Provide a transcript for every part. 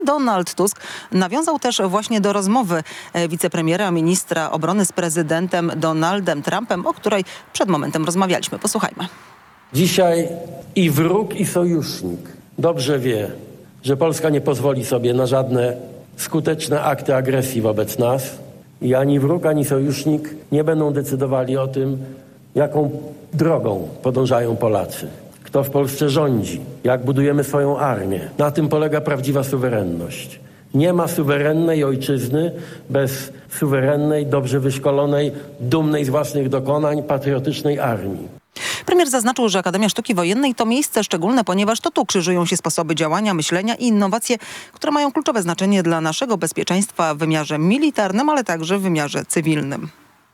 Donald Tusk nawiązał też właśnie do rozmowy wicepremiera, ministra obrony z prezydentem Donaldem Trumpem, o której przed momentem rozmawialiśmy. Posłuchajmy. Dzisiaj i wróg, i sojusznik dobrze wie, że Polska nie pozwoli sobie na żadne skuteczne akty agresji wobec nas i ani wróg, ani sojusznik nie będą decydowali o tym, jaką drogą podążają Polacy. Kto w Polsce rządzi, jak budujemy swoją armię. Na tym polega prawdziwa suwerenność. Nie ma suwerennej ojczyzny bez suwerennej, dobrze wyszkolonej, dumnej z własnych dokonań, patriotycznej armii. Premier zaznaczył, że Akademia Sztuki Wojennej to miejsce szczególne, ponieważ to tu krzyżują się sposoby działania, myślenia i innowacje, które mają kluczowe znaczenie dla naszego bezpieczeństwa w wymiarze militarnym, ale także w wymiarze cywilnym.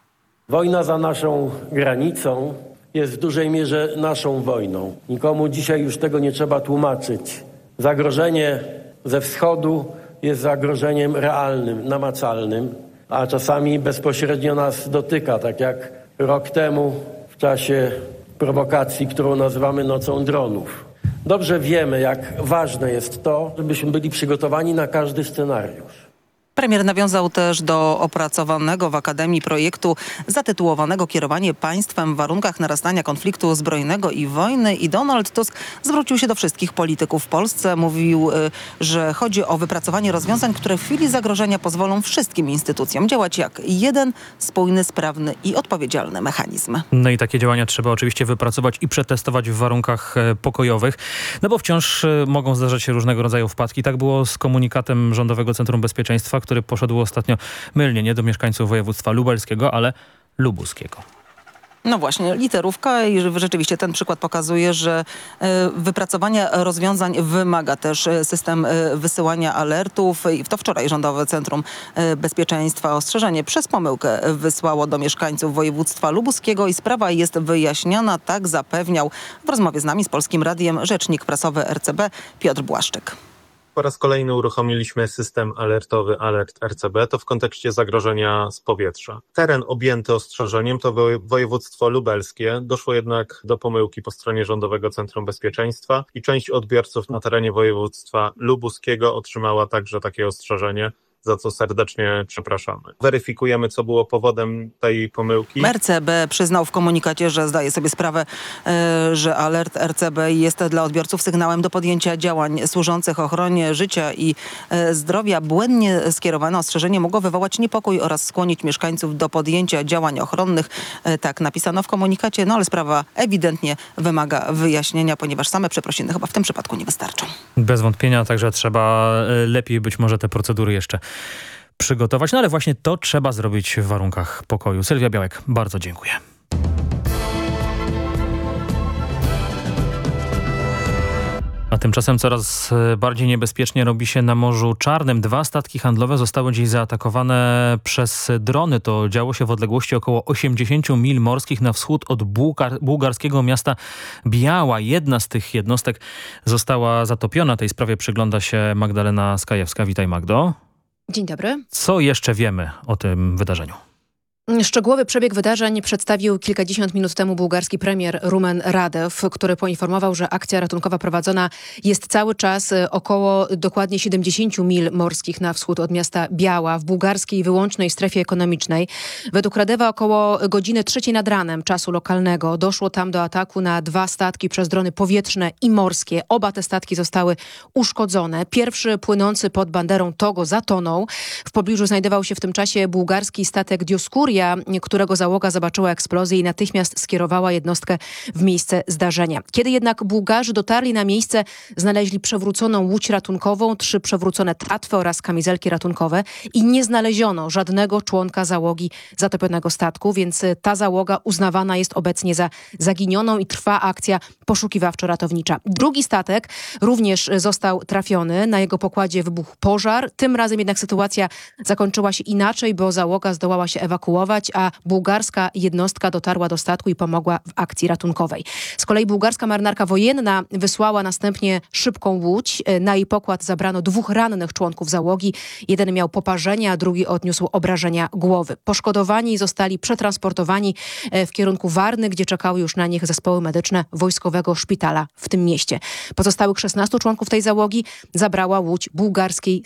Wojna za naszą granicą jest w dużej mierze naszą wojną. Nikomu dzisiaj już tego nie trzeba tłumaczyć. Zagrożenie ze wschodu jest zagrożeniem realnym, namacalnym, a czasami bezpośrednio nas dotyka, tak jak rok temu w czasie prowokacji, którą nazywamy nocą dronów. Dobrze wiemy, jak ważne jest to, żebyśmy byli przygotowani na każdy scenariusz. Premier nawiązał też do opracowanego w Akademii projektu zatytułowanego Kierowanie państwem w warunkach narastania konfliktu zbrojnego i wojny i Donald Tusk zwrócił się do wszystkich polityków w Polsce. Mówił, że chodzi o wypracowanie rozwiązań, które w chwili zagrożenia pozwolą wszystkim instytucjom działać jak jeden spójny, sprawny i odpowiedzialny mechanizm. No i takie działania trzeba oczywiście wypracować i przetestować w warunkach pokojowych, no bo wciąż mogą zdarzać się różnego rodzaju wpadki. Tak było z komunikatem Rządowego Centrum Bezpieczeństwa, który poszedł ostatnio mylnie nie do mieszkańców województwa lubelskiego, ale lubuskiego. No właśnie, literówka i rzeczywiście ten przykład pokazuje, że wypracowania rozwiązań wymaga też system wysyłania alertów. I to wczoraj Rządowe Centrum Bezpieczeństwa ostrzeżenie przez pomyłkę wysłało do mieszkańców województwa lubuskiego i sprawa jest wyjaśniana, tak zapewniał w rozmowie z nami z Polskim Radiem rzecznik prasowy RCB Piotr Błaszczyk. Po raz kolejny uruchomiliśmy system alertowy Alert RCB, to w kontekście zagrożenia z powietrza. Teren objęty ostrzeżeniem to województwo lubelskie. Doszło jednak do pomyłki po stronie Rządowego Centrum Bezpieczeństwa i część odbiorców na terenie województwa lubuskiego otrzymała także takie ostrzeżenie, za co serdecznie przepraszamy. Weryfikujemy, co było powodem tej pomyłki. RCB przyznał w komunikacie, że zdaje sobie sprawę, że alert RCB jest dla odbiorców sygnałem do podjęcia działań służących ochronie życia i zdrowia. Błędnie skierowane ostrzeżenie mogło wywołać niepokój oraz skłonić mieszkańców do podjęcia działań ochronnych. Tak napisano w komunikacie, no ale sprawa ewidentnie wymaga wyjaśnienia, ponieważ same przeprosiny chyba w tym przypadku nie wystarczą. Bez wątpienia, także trzeba lepiej być może te procedury jeszcze przygotować. No ale właśnie to trzeba zrobić w warunkach pokoju. Sylwia Białek, bardzo dziękuję. A tymczasem coraz bardziej niebezpiecznie robi się na Morzu Czarnym. 2 statki handlowe zostały dziś zaatakowane przez drony. To działo się w odległości około 80 mil morskich na wschód od bułgarskiego miasta Biała. Jedna z tych jednostek została zatopiona. Tej sprawie przygląda się Magdalena Skajewska. Witaj, Magdo. Dzień dobry. Co jeszcze wiemy o tym wydarzeniu? Szczegółowy przebieg wydarzeń przedstawił kilkadziesiąt minut temu bułgarski premier Rumen Radev, który poinformował, że akcja ratunkowa prowadzona jest cały czas około dokładnie 70 mil morskich na wschód od miasta Biała w bułgarskiej wyłącznej strefie ekonomicznej. Według Radeva około godziny 3 nad ranem czasu lokalnego doszło tam do ataku na 2 statki przez drony powietrzne i morskie. Oba te statki zostały uszkodzone. Pierwszy płynący pod banderą Togo zatonął. W pobliżu znajdował się w tym czasie bułgarski statek Dioskuria, którego załoga zobaczyła eksplozję i natychmiast skierowała jednostkę w miejsce zdarzenia. Kiedy jednak Bułgarzy dotarli na miejsce, znaleźli przewróconą łódź ratunkową, 3 przewrócone tratwy oraz kamizelki ratunkowe i nie znaleziono żadnego członka załogi zatopionego statku, więc ta załoga uznawana jest obecnie za zaginioną i trwa akcja poszukiwawczo-ratownicza. Drugi statek również został trafiony. Na jego pokładzie wybuchł pożar. Tym razem jednak sytuacja zakończyła się inaczej, bo załoga zdołała się ewakuować ewakuować, a bułgarska jednostka dotarła do statku i pomogła w akcji ratunkowej. Z kolei bułgarska marynarka wojenna wysłała następnie szybką łódź. Na jej pokład zabrano 2 rannych członków załogi. Jeden miał poparzenia, a drugi odniósł obrażenia głowy. Poszkodowani zostali przetransportowani w kierunku Warny, gdzie czekały już na nich zespoły medyczne wojskowego szpitala w tym mieście. Pozostałych 16 członków tej załogi zabrała łódź bułgarskiej